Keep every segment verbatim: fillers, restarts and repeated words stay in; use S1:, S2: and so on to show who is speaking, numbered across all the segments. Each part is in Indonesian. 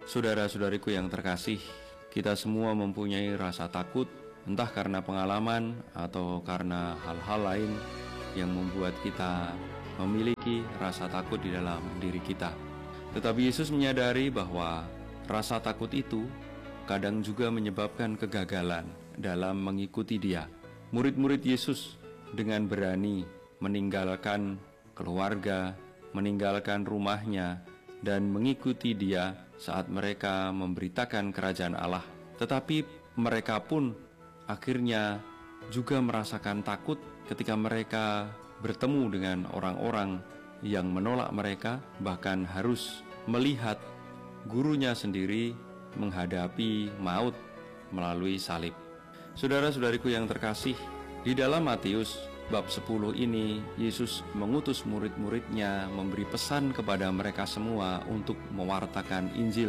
S1: Saudara-saudariku yang terkasih, kita semua mempunyai rasa takut, entah karena pengalaman atau karena hal-hal lain yang membuat kita memiliki rasa takut di dalam diri kita. Tetapi Yesus menyadari bahwa rasa takut itu kadang juga menyebabkan kegagalan dalam mengikuti Dia. Murid-murid Yesus dengan berani meninggalkan keluarga, meninggalkan rumahnya, dan mengikuti Dia saat mereka memberitakan kerajaan Allah. Tetapi mereka pun akhirnya juga merasakan takut ketika mereka bertemu dengan orang-orang yang menolak mereka, bahkan harus melihat gurunya sendiri menghadapi maut melalui salib. Saudara-saudariku yang terkasih, di dalam Matius bab sepuluh ini, Yesus mengutus murid-muridnya memberi pesan kepada mereka semua untuk mewartakan Injil.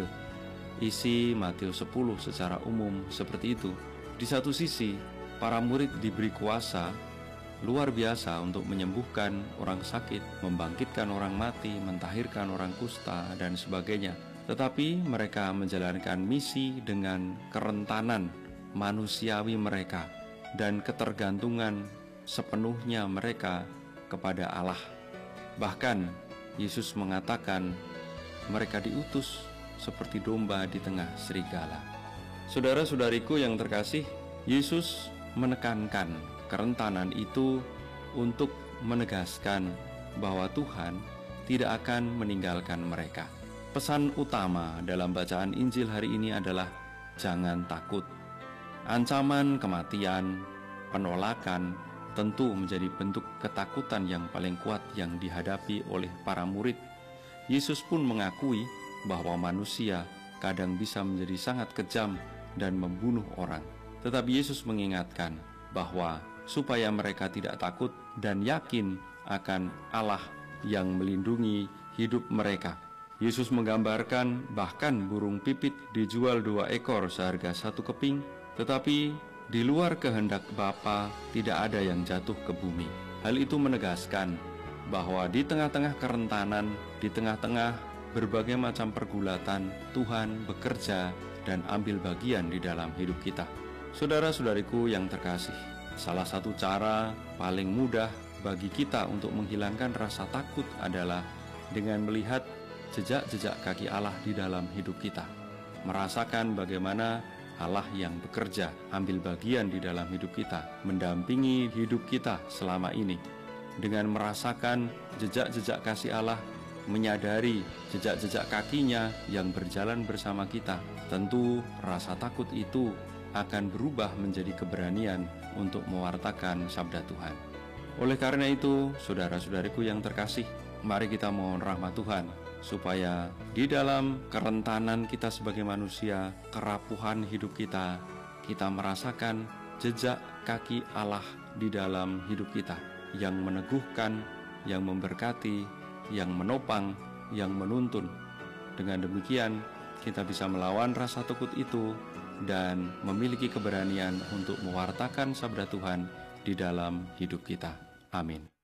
S1: Isi Matius sepuluh secara umum seperti itu. Di satu sisi, para murid diberi kuasa luar biasa untuk menyembuhkan orang sakit, membangkitkan orang mati, mentahirkan orang kusta, dan sebagainya. Tetapi mereka menjalankan misi dengan kerentanan manusiawi mereka dan ketergantungan sepenuhnya mereka kepada Allah. Bahkan Yesus mengatakan mereka diutus seperti domba di tengah serigala. Saudara-saudariku yang terkasih, Yesus menekankan kerentanan itu untuk menegaskan bahwa Tuhan tidak akan meninggalkan mereka. Pesan utama dalam bacaan Injil hari ini adalah jangan takut. Ancaman kematian, penolakan tentu menjadi bentuk ketakutan yang paling kuat yang dihadapi oleh para murid. Yesus pun mengakui bahwa manusia kadang bisa menjadi sangat kejam dan membunuh orang. Tetapi Yesus mengingatkan bahwa supaya mereka tidak takut dan yakin akan Allah yang melindungi hidup mereka. Yesus menggambarkan bahkan burung pipit dijual dua ekor seharga satu keping, tetapi di luar kehendak Bapa tidak ada yang jatuh ke bumi. Hal itu menegaskan bahwa di tengah-tengah kerentanan, di tengah-tengah berbagai macam pergulatan, Tuhan bekerja dan ambil bagian di dalam hidup kita. Saudara-saudariku yang terkasih, salah satu cara paling mudah bagi kita untuk menghilangkan rasa takut adalah dengan melihat jejak-jejak kaki Allah di dalam hidup kita. Merasakan bagaimana Allah yang bekerja, ambil bagian di dalam hidup kita, mendampingi hidup kita selama ini. Dengan merasakan jejak-jejak kasih Allah, menyadari jejak-jejak kakinya yang berjalan bersama kita, tentu rasa takut itu akan berubah menjadi keberanian untuk mewartakan sabda Tuhan. Oleh karena itu, saudara-saudariku yang terkasih, mari kita mohon rahmat Tuhan supaya di dalam kerentanan kita sebagai manusia, kerapuhan hidup kita, kita merasakan jejak kaki Allah di dalam hidup kita yang meneguhkan, yang memberkati, yang menopang, yang menuntun. Dengan demikian, kita bisa melawan rasa takut itu dan memiliki keberanian untuk mewartakan sabda Tuhan di dalam hidup kita. Amin.